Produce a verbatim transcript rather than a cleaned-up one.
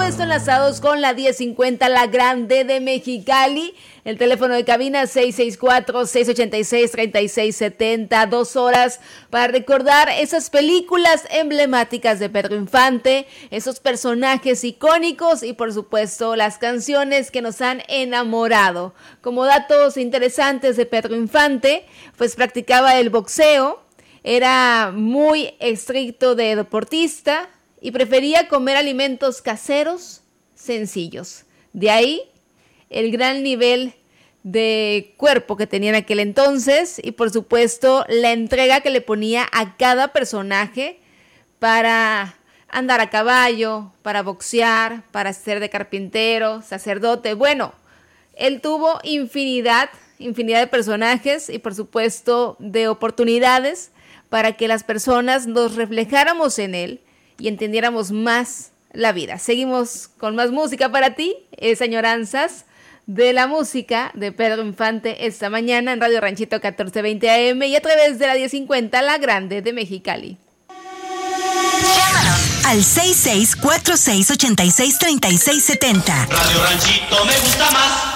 supuesto enlazados con la diez cincuenta, la Grande de Mexicali. El teléfono de cabina seis seis cuatro, seis ocho seis, tres seis siete cero, dos horas para recordar esas películas emblemáticas de Pedro Infante, esos personajes icónicos y por supuesto las canciones que nos han enamorado. Como datos interesantes de Pedro Infante, pues practicaba el boxeo, era muy estricto de deportista y prefería comer alimentos caseros sencillos. De ahí el gran nivel de cuerpo que tenía en aquel entonces y por supuesto la entrega que le ponía a cada personaje para andar a caballo, para boxear, para ser de carpintero, sacerdote. Bueno, él tuvo infinidad, infinidad de personajes y por supuesto de oportunidades para que las personas nos reflejáramos en él y entendiéramos más la vida. Seguimos con más música para ti, es añoranzas de la música de Pedro Infante esta mañana en Radio Ranchito catorce veinte A M y a través de la diez cincuenta, la Grande de Mexicali. Llámanos al seis seis cuatro seis ocho seis, tres seis siete cero. Radio Ranchito me gusta más.